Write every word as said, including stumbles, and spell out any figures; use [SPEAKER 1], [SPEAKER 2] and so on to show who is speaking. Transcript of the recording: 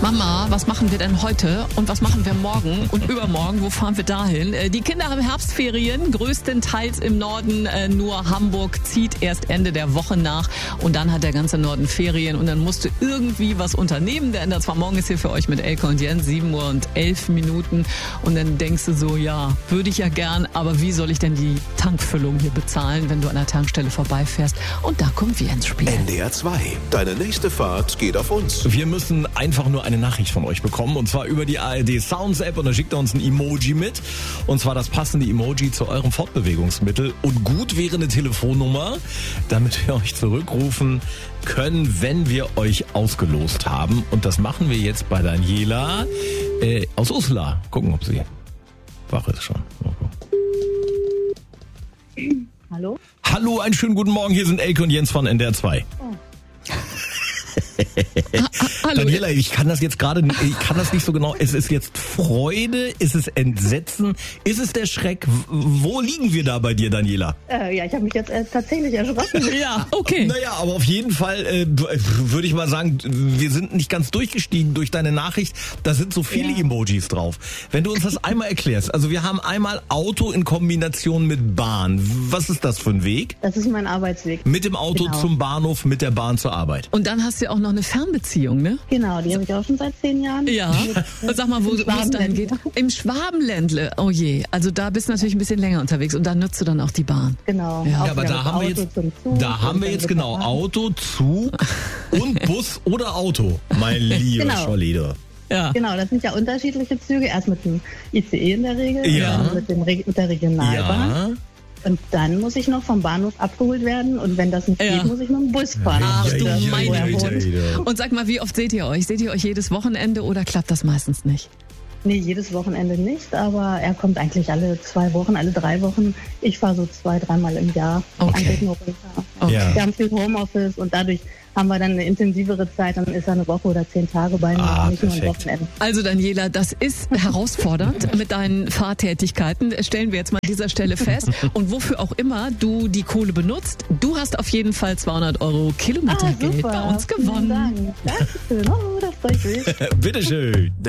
[SPEAKER 1] Mama, was machen wir denn heute und was machen wir morgen und übermorgen? Wo fahren wir dahin? Äh, die Kinder haben Herbstferien, größtenteils im Norden. Äh, nur Hamburg zieht erst Ende der Woche nach und dann hat der ganze Norden Ferien und dann musst du irgendwie was unternehmen. Der Ender zwar morgen ist hier für euch mit Elke und Jens, sieben Uhr und elf Minuten und dann denkst du so, ja, würde ich ja gern, aber wie soll ich denn die Tankfüllung hier bezahlen, wenn du an der Tankstelle vorbeifährst? Und da kommen wir ins Spiel.
[SPEAKER 2] N D R zwei. Deine nächste Fahrt geht auf uns.
[SPEAKER 3] Wir müssen einfach nur eine Nachricht von euch bekommen und zwar über die A R D Sounds App und da schickt ihr uns ein Emoji mit und zwar das passende Emoji zu eurem Fortbewegungsmittel und gut wäre eine Telefonnummer, damit wir euch zurückrufen können, wenn wir euch ausgelost haben und das machen wir jetzt bei Daniela äh, aus Uslar. Gucken, ob sie wach ist schon.
[SPEAKER 4] Hallo?
[SPEAKER 3] Hallo, einen schönen guten Morgen, hier sind Elke und Jens von N D R zwei.
[SPEAKER 4] Oh.
[SPEAKER 1] ha, hallo.
[SPEAKER 3] Daniela, ich kann das jetzt gerade, ich kann das nicht so genau. Ist es jetzt Freude? Ist es Entsetzen? Ist es der Schreck? Wo liegen wir da bei dir, Daniela?
[SPEAKER 4] Äh, ja, ich habe mich jetzt äh, tatsächlich erschrocken.
[SPEAKER 1] Ja, okay.
[SPEAKER 3] Naja, aber auf jeden Fall äh, würde ich mal sagen, wir sind nicht ganz durchgestiegen durch deine Nachricht. Da sind so viele
[SPEAKER 4] Ja.
[SPEAKER 3] Emojis drauf. Wenn du uns das einmal erklärst, also wir haben einmal Auto in Kombination mit Bahn. Was ist das für ein Weg?
[SPEAKER 4] Das ist mein Arbeitsweg.
[SPEAKER 3] Mit dem Auto
[SPEAKER 4] Genau.
[SPEAKER 3] zum Bahnhof, mit der Bahn zur Arbeit.
[SPEAKER 1] Und dann hast du ja auch noch eine Fernbeziehung, ne?
[SPEAKER 4] Genau, die habe ich auch schon seit zehn Jahren.
[SPEAKER 1] Ja. Und sag mal, wo wo es dahin geht. Im Schwabenländle. Oh je. Also da bist du natürlich ein bisschen länger unterwegs und da nutzt du dann auch die Bahn.
[SPEAKER 4] Genau.
[SPEAKER 1] Ja,
[SPEAKER 4] Auch
[SPEAKER 3] Ja, aber
[SPEAKER 4] wieder
[SPEAKER 3] da
[SPEAKER 4] mit
[SPEAKER 3] haben wir
[SPEAKER 4] Auto
[SPEAKER 3] jetzt,
[SPEAKER 4] zum Zug
[SPEAKER 3] da haben
[SPEAKER 4] und
[SPEAKER 3] wir
[SPEAKER 4] dann
[SPEAKER 3] jetzt
[SPEAKER 4] mit
[SPEAKER 3] genau
[SPEAKER 4] der Bahn.
[SPEAKER 3] Auto, Zug und Bus oder Auto, mein lieber
[SPEAKER 4] Genau.
[SPEAKER 3] Schollider.
[SPEAKER 1] Ja.
[SPEAKER 4] Genau, das sind ja unterschiedliche Züge. Erst mit dem I C E in der Regel,
[SPEAKER 3] Ja.
[SPEAKER 4] und dann mit, dem, Re- mit der Regionalbahn.
[SPEAKER 3] Ja.
[SPEAKER 4] Und dann muss ich noch vom Bahnhof abgeholt werden. Und wenn das nicht
[SPEAKER 1] Ja.
[SPEAKER 4] geht, muss ich mit dem Bus fahren.
[SPEAKER 1] Ach du
[SPEAKER 3] Ja, ja,
[SPEAKER 1] meine
[SPEAKER 3] ja, ja,
[SPEAKER 1] Güte.
[SPEAKER 3] ja.
[SPEAKER 1] Und sag mal, wie oft seht ihr euch? Seht ihr euch jedes Wochenende oder klappt das meistens nicht?
[SPEAKER 4] Nee, jedes Wochenende nicht, aber er kommt eigentlich alle zwei Wochen, alle drei Wochen. Ich fahre so zwei, dreimal im Jahr.
[SPEAKER 1] Okay.
[SPEAKER 4] Eigentlich nur runter.
[SPEAKER 1] Okay.
[SPEAKER 3] Ja.
[SPEAKER 4] Wir haben viel Homeoffice und dadurch haben wir dann eine intensivere Zeit. Dann ist er eine Woche oder zehn Tage bei mir,
[SPEAKER 3] Ah,
[SPEAKER 4] nicht nur ein
[SPEAKER 3] perfekt.
[SPEAKER 4] Wochenende.
[SPEAKER 1] Also Daniela, das ist herausfordernd mit deinen Fahrtätigkeiten. Stellen wir jetzt mal an dieser Stelle fest. Und wofür auch immer du die Kohle benutzt, du hast auf jeden Fall zweihundert Euro Kilometergeld bei uns
[SPEAKER 4] Vielen
[SPEAKER 1] gewonnen.
[SPEAKER 4] Dank. Dankeschön. Oh, das freut mich.
[SPEAKER 3] Bitteschön.